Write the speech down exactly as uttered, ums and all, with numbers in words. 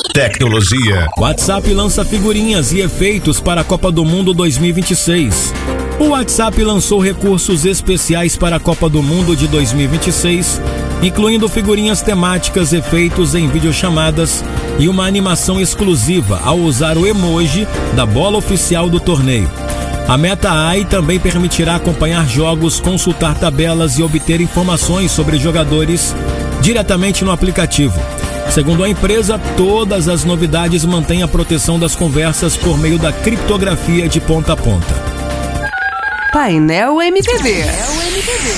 tecnologia. WhatsApp lança figurinhas e efeitos para a Copa do Mundo dois mil e vinte e seis. O WhatsApp lançou recursos especiais para a Copa do Mundo de dois mil e vinte e seis, incluindo figurinhas temáticas, efeitos em videochamadas e uma animação exclusiva ao usar o emoji da bola oficial do torneio. A Meta A I também permitirá acompanhar jogos, consultar tabelas e obter informações sobre jogadores diretamente no aplicativo. Segundo a empresa, todas as novidades mantêm a proteção das conversas por meio da criptografia de ponta a ponta. Painel M P B.